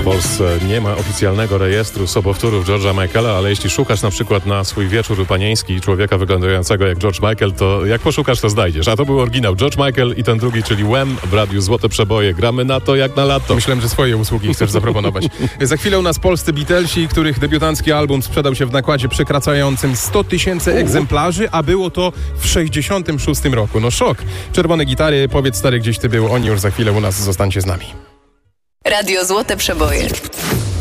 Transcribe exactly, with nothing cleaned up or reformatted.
Polsce nie ma oficjalnego rejestru sobowtórów George'a Michaela, ale jeśli szukasz na przykład na swój wieczór panieński człowieka wyglądającego jak George Michael, to jak poszukasz, to znajdziesz. A to był oryginał George Michael i ten drugi, czyli Wham w radiu Złote Przeboje. Gramy na to jak na lato. Myślałem, że swoje usługi chcesz zaproponować. Za chwilę u nas polscy Beatlesi, których debiutancki album sprzedał się w nakładzie przekraczającym sto tysięcy egzemplarzy, a było to w sześćdziesiątym szóstym roku. No szok. Czerwone gitary, powiedz stary, gdzieś ty był, oni już za chwilę u nas, zostańcie z nami. Radio Złote Przeboje.